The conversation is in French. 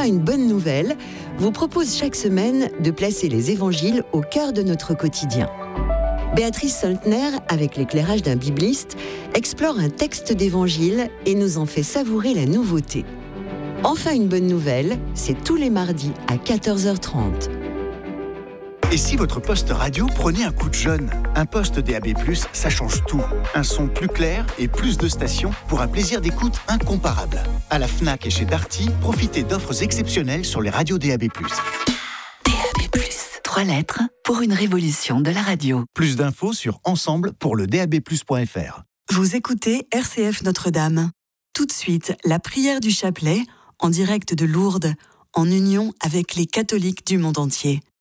Enfin une bonne nouvelle, vous propose chaque semaine de placer les évangiles au cœur de notre quotidien. Béatrice Soltner, avec l'éclairage d'un bibliste, explore un texte d'évangile et nous en fait savourer la nouveauté. Enfin une bonne nouvelle, c'est tous les mardis à 14h30. Et si votre poste radio prenait un coup de jeune ? Un poste DAB+, ça change tout. Un son plus clair et plus de stations pour un plaisir d'écoute incomparable. À la Fnac et chez Darty, profitez d'offres exceptionnelles sur les radios DAB+. DAB+, 3 lettres pour une révolution de la radio. Plus d'infos sur ensemble pour le dabplus.fr. Vous écoutez RCF Notre-Dame. Tout de suite, la prière du chapelet, en direct de Lourdes, en union avec les catholiques du monde entier.